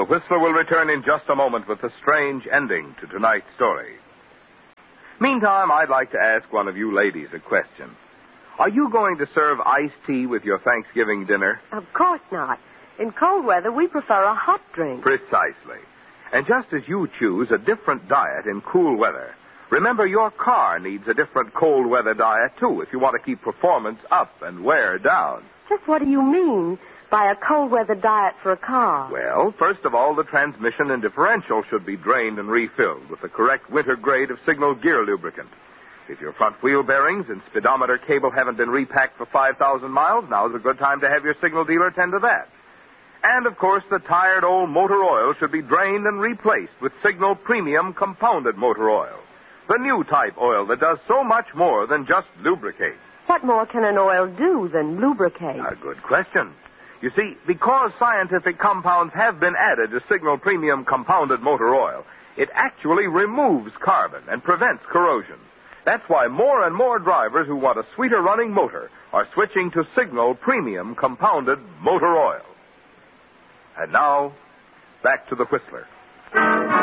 Whistler will return in just a moment with a strange ending to tonight's story. Meantime, I'd like to ask one of you ladies a question. Are you going to serve iced tea with your Thanksgiving dinner? Of course not. In cold weather, we prefer a hot drink. Precisely. And just as you choose a different diet in cool weather, remember your car needs a different cold weather diet, too, if you want to keep performance up and wear down. Just what do you mean by a cold weather diet for a car? Well, first of all, the transmission and differential should be drained and refilled with the correct winter grade of Signal gear lubricant. If your front wheel bearings and speedometer cable haven't been repacked for 5,000 miles, now's a good time to have your Signal dealer tend to that. And, of course, the tired old motor oil should be drained and replaced with Signal Premium Compounded Motor Oil, the new type oil that does so much more than just lubricate. What more can an oil do than lubricate? A good question. You see, because scientific compounds have been added to Signal Premium Compounded Motor Oil, it actually removes carbon and prevents corrosion. That's why more and more drivers who want a sweeter running motor are switching to Signal Premium Compounded Motor Oil. And now, back to the Whistler.